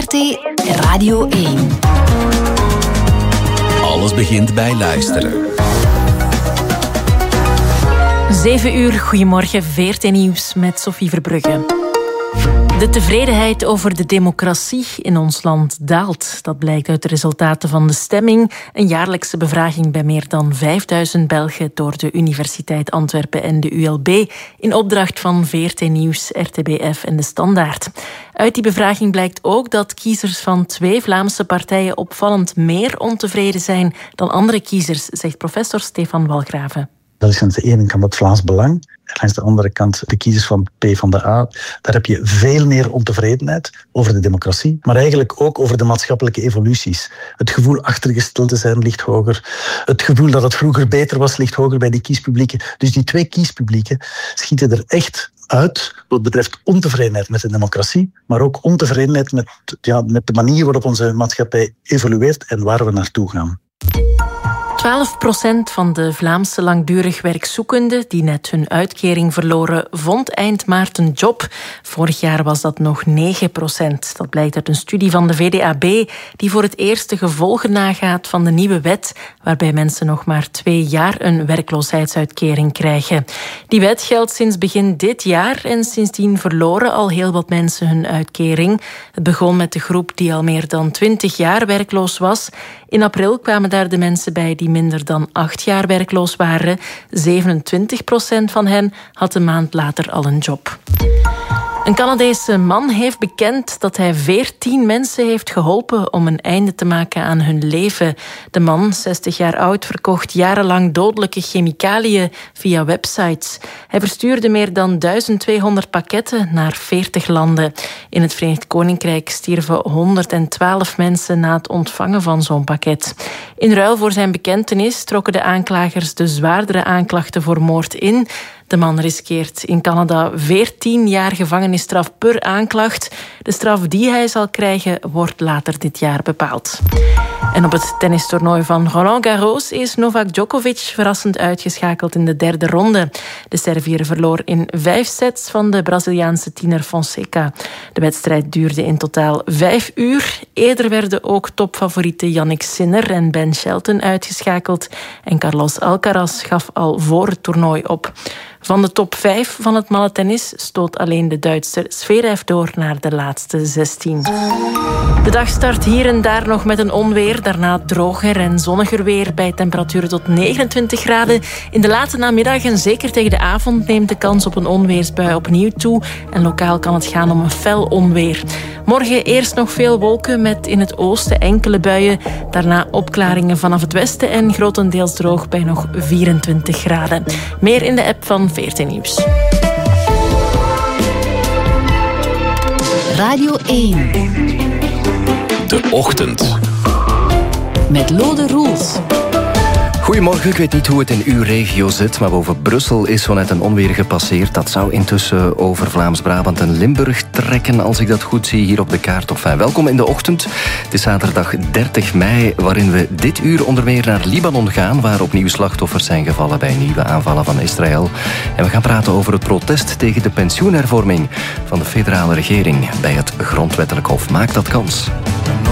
VRT Radio 1. Alles begint bij luisteren. 7 uur, goedemorgen, VRT Nieuws met Sophie Verbrugge. De tevredenheid over de democratie in ons land daalt. Dat blijkt uit de resultaten van de stemming. Een jaarlijkse bevraging bij meer dan 5000 Belgen door de Universiteit Antwerpen en de ULB in opdracht van VRT Nieuws, RTBF en De Standaard. Uit die bevraging blijkt ook dat kiezers van 2 Vlaamse partijen opvallend meer ontevreden zijn dan andere kiezers, zegt professor Stefan Walgraven. Dat is aan de ene kant het Vlaams Belang. En aan de andere kant de kiezers van PvdA. Daar heb je veel meer ontevredenheid over de democratie, maar eigenlijk ook over de maatschappelijke evoluties. Het gevoel achtergesteld te zijn ligt hoger. Het gevoel dat het vroeger beter was ligt hoger bij die kiespublieken. Dus die 2 kiespublieken schieten er echt uit wat betreft ontevredenheid met de democratie, maar ook ontevredenheid met de manier waarop onze maatschappij evolueert en waar we naartoe gaan. 12% van de Vlaamse langdurig werkzoekenden die net hun uitkering verloren, vond eind maart een job. Vorig jaar was dat nog 9%. Dat blijkt uit een studie van de VDAB die voor het eerst de gevolgen nagaat van de nieuwe wet, waarbij mensen nog maar 2 jaar een werkloosheidsuitkering krijgen. Die wet geldt sinds begin dit jaar en sindsdien verloren al heel wat mensen hun uitkering. Het begon met de groep die al meer dan 20 jaar werkloos was. In april kwamen daar de mensen bij die minder dan 8 jaar werkloos waren. 27% van hen had een maand later al een job. Een Canadese man heeft bekend dat hij 14 mensen heeft geholpen om een einde te maken aan hun leven. De man, 60 jaar oud, verkocht jarenlang dodelijke chemicaliën via websites. Hij verstuurde meer dan 1200 pakketten naar 40 landen. In het Verenigd Koninkrijk stierven 112 mensen na het ontvangen van zo'n pakket. In ruil voor zijn bekentenis trokken de aanklagers de zwaardere aanklachten voor moord in. De man riskeert in Canada 14 jaar gevangenisstraf per aanklacht. De straf die hij zal krijgen wordt later dit jaar bepaald. En op het tennistoernooi van Roland Garros is Novak Djokovic verrassend uitgeschakeld in de 3e ronde. De Serviër verloor in 5 sets van de Braziliaanse tiener Fonseca. De wedstrijd duurde in totaal 5 uur. Eerder werden ook topfavorieten Jannik Sinner en Ben Shelton uitgeschakeld. En Carlos Alcaraz gaf al voor het toernooi op. Van de top 5 van het mannentennis stoot alleen de Duitser Zverev door naar de laatste 16. De dag start hier en daar nog met een onweer. Daarna droger en zonniger weer bij temperaturen tot 29 graden. In de late namiddag en zeker tegen de avond neemt de kans op een onweersbui opnieuw toe. En lokaal kan het gaan om een fel onweer. Morgen eerst nog veel wolken met in het oosten enkele buien. Daarna opklaringen vanaf het westen en grotendeels droog bij nog 24 graden. Meer in de app van VRT Nieuws. Radio 1. De Ochtend. Met Lode Roels. Goedemorgen, ik weet niet hoe het in uw regio zit, maar boven Brussel is zo net een onweer gepasseerd. Dat zou intussen over Vlaams-Brabant en Limburg trekken, als ik dat goed zie hier op de kaart. Welkom in de ochtend. Het is zaterdag 30 mei, waarin we dit uur onder meer naar Libanon gaan, waar opnieuw slachtoffers zijn gevallen bij nieuwe aanvallen van Israël. En we gaan praten over het protest tegen de pensioenhervorming van de federale regering bij het Grondwettelijk Hof. Maakt dat kans?